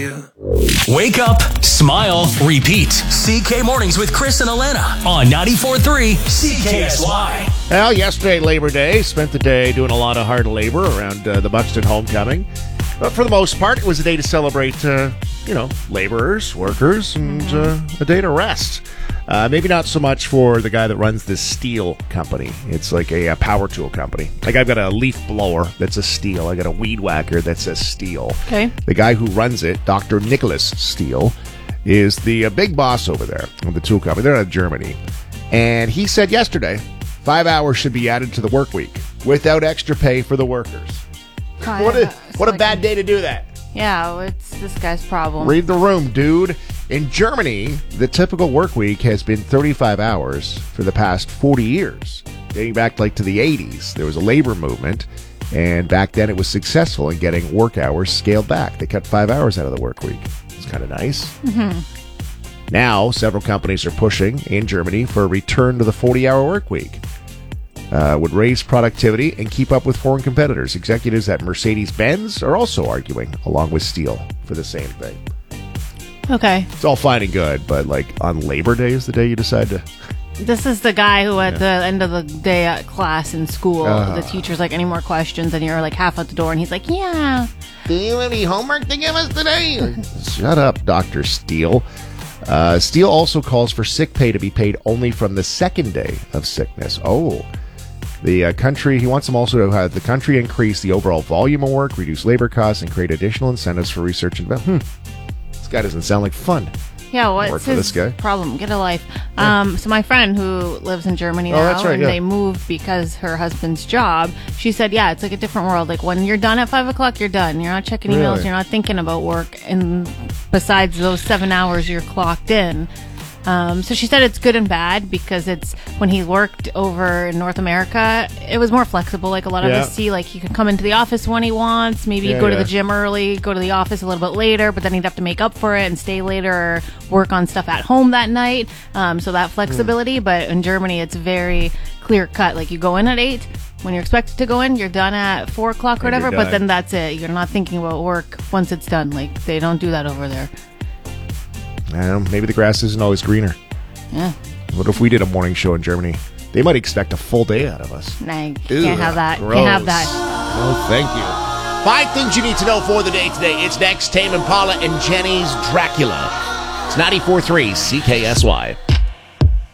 Wake up, smile, repeat. CK Mornings with Chris and Alana on 94.3 CKSY. Well, yesterday, Labor Day, spent the day doing a lot of hard labor around the Buxton homecoming. But for the most part, it was a day to celebrate, laborers, workers, and a day to rest. Maybe not so much for the guy that runs this steel company. It's like a power tool company. Like, I've got a leaf blower that's a steel. I got a weed whacker that's a steel. Okay. The guy who runs it, Dr. Nicholas Steele, is the big boss over there of the tool company. They're out of Germany. And he said yesterday, 5 hours should be added to the work week without extra pay for the workers. What a bad day to do that. Yeah, what's this guy's problem? Read the room, dude. In Germany, the typical work week has been 35 hours for the past 40 years. Dating back to the 80s, there was a labor movement, and back then it was successful in getting work hours scaled back. They cut 5 hours out of the work week. It's kind of nice. Mm-hmm. Now, several companies are pushing in Germany for a return to the 40-hour work week. Would raise productivity and keep up with foreign competitors. Executives at Mercedes-Benz are also arguing, along with Steele, for the same thing. Okay. It's all fine and good, but on Labor Day is the day you decide to... This is the guy who at the end of the day at class in school, the teacher's like, any more questions? And you're half out the door, and he's like, yeah. Do you have any homework to give us today? Shut up, Dr. Steele. Steele also calls for sick pay to be paid only from the second day of sickness. Oh. The country, he wants them also to have the country increase the overall volume of work, reduce labor costs, and create additional incentives for research and development. This guy doesn't sound like fun. Yeah, what's his problem? Get a life. Yeah. So my friend who lives in Germany now, that's right, and they moved because her husband's job, she said, yeah, it's like a different world. Like when you're done at 5 o'clock, you're done. You're not checking emails. Really? You're not thinking about work. And besides those 7 hours you're clocked in. So she said it's good and bad because it's when he worked over in North America, it was more flexible. Like a lot of us see, he could come into the office when he wants. Maybe he'd go to the gym early, go to the office a little bit later, but then he'd have to make up for it and stay later or work on stuff at home that night. So that flexibility. But in Germany, it's very clear cut. Like you go in at 8. When you're expected to go in, you're done at 4 o'clock or whatever, but then that's it. You're not thinking about work once it's done. Like they don't do that over there. I don't know, maybe the grass isn't always greener. Yeah. What if we did a morning show in Germany? They might expect a full day out of us. Nah, can't have that. Gross. Can't have that. Oh, thank you. 5 things you need to know for the day today. It's next, Tame Impala and Jenny's Dracula. It's 94.3 CKSY.